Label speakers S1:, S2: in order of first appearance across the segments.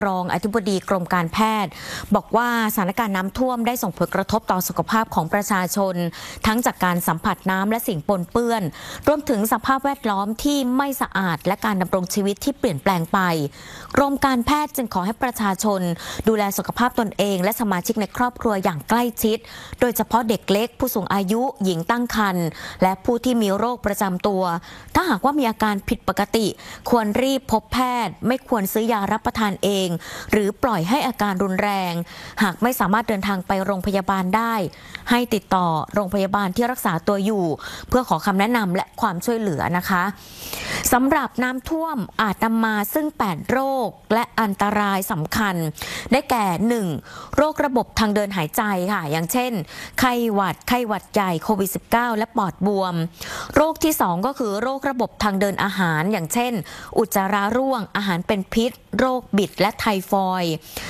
S1: รองอธิบดีกรมการแพทย์บอกว่าสถานการณ์น้ำท่วมได้ส่งผลกระทบต่อสุขภาพของประชาชนทั้งจากการสัมผัสน้ำและสิ่งปนเปื้อนรวมถึงสภาพแวดล้อมที่ไม่สะอาดและการดำรงชีวิตที่เปลี่ยนแปลงไปกรมการแพทย์จึงขอให้ประชาชนดูแลสุขภาพตนเองและสมาชิกในครอบครัวอย่างใกล้ชิดโดยเฉพาะเด็กเล็กผู้สูงอายุหญิงตั้งครรภ์และผู้ที่มีโรคประจำตัวถ้าหากว่ามีอาการผิดปกติควรรีบพบแพทย์ไม่ควรซื้อยารับประทานเองหรือปล่อยให้อาการรุนแรงหากไม่สามารถเดินทางไปโรงพยาบาลได้ให้ติดต่อโรงพยาบาลที่รักษาตัวอยู่เพื่อขอคำแนะนำและความช่วยเหลือนะคะสำหรับน้ำท่วมอาจนำมาซึ่ง8โรคและอันตรายสำคัญได้แก่ 1. โรคระบบทางเดินหายใจค่ะอย่างเช่นไข้หวัดใหญ่โควิด -19 และปอดบวมโรคที่2ก็คือโรคระบบทางเดินอาหารอย่างเช่นอุจจาระร่วงอาหารเป็นพิษโรคบิดและไทฟอยด์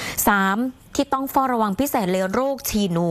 S1: 3. ที่ต้องเฝ้าระวังพิเศษเลยโรคฉี่หนู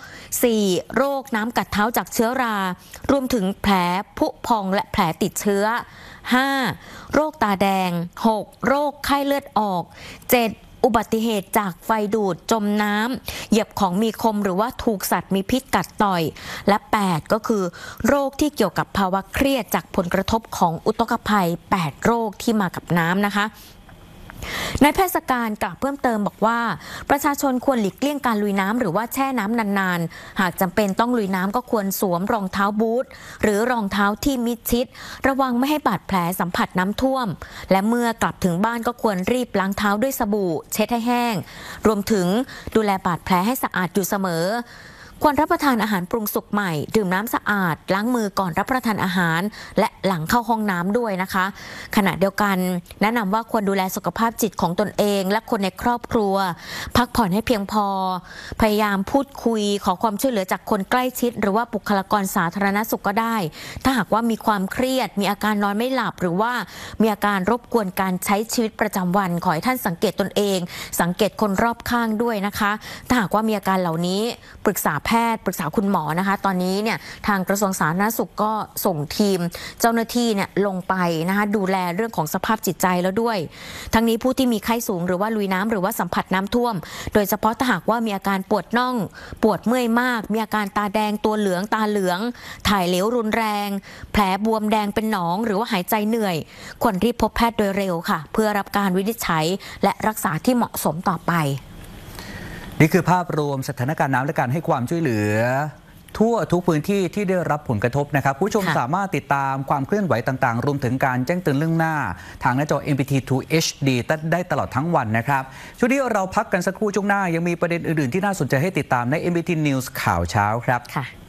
S1: 4. โรคน้ำกัดเท้าจากเชื้อรารวมถึงแผลผุพองและแผลติดเชื้อ 5. โรคตาแดง 6. โรคไข้เลือดออก 7. อุบัติเหตุจากไฟดูดจมน้ำเหยียบของมีคมหรือว่าถูกสัตว์มีพิษกัดต่อยและ 8 ก็คือโรคที่เกี่ยวกับภาวะเครียดจากผลกระทบของอุทกภัย8โรคที่มากับน้ำนะคะนายแพทย์การกล่าวเพิ่มเติมบอกว่าประชาชนควรหลีกเลี่ยงการลุยน้ำหรือว่าแช่น้ำนานๆหากจำเป็นต้องลุยน้ำก็ควรสวมรองเท้าบูทหรือรองเท้าที่มิดชิดระวังไม่ให้บาดแผลสัมผัสน้ำท่วมและเมื่อกลับถึงบ้านก็ควรรีบล้างเท้าด้วยสบู่เช็ดให้แห้งรวมถึงดูแลบาดแผลให้สะอาดอยู่เสมอควรรับประทานอาหารปรุงสุกใหม่ดื่มน้ำสะอาดล้างมือก่อนรับประทานอาหารและหลังเข้าห้องน้ำด้วยนะคะขณะเดียวกันแนะนำว่าควรดูแลสุขภาพจิตของตนเองและคนในครอบครัวพักผ่อนให้เพียงพอพยายามพูดคุยขอความช่วยเหลือจากคนใกล้ชิดหรือว่าบุคลากรสาธารณสุขก็ได้ถ้าหากว่ามีความเครียดมีอาการนอนไม่หลับหรือว่ามีอาการรบกวนการใช้ชีวิตประจำวันขอให้ท่านสังเกตตนเองสังเกตคนรอบข้างด้วยนะคะถ้าหากว่ามีอาการเหล่านี้ปรึกษาแพทย์ปรึกษาคุณหมอนะคะตอนนี้เนี่ยทางกระทรวงสาธารณสุขก็ส่งทีมเจ้าหน้าที่เนี่ยลงไปนะคะดูแลเรื่องของสภาพจิตใจแล้วด้วยทั้งนี้ผู้ที่มีไข้สูงหรือว่าลุยน้ำหรือว่าสัมผัสน้ำท่วมโดยเฉพาะถ้าหากว่ามีอาการปวดน่องปวดเมื่อยมากมีอาการตาแดงตัวเหลืองตาเหลืองถ่ายเหลวรุนแรงแผลบวมแดงเป็นหนองหรือว่าหายใจเหนื่อยควรรีบพบแพทย์โดยเร็วค่ะเพื่อรับการวินิจฉัยและรักษาที่เหมาะสมต่อไป
S2: นี่คือภาพรวมสถานการณ์น้ำและการให้ความช่วยเหลือทั่วทุกพื้นที่ที่ได้รับผลกระทบนะครับผู้ชมสามารถติดตามความเคลื่อนไหวต่างๆรวมถึงการแจ้งเตือนเรื่องหน้าทางหน้าจอ MPT2 HD ได้ตลอดทั้งวันนะครับช่วงนี้เราพักกันสักครู่ช่วงหน้ายังมีประเด็นอื่นๆที่น่าสนใจให้ติดตามใน MPT News ข่าวเช้าครับ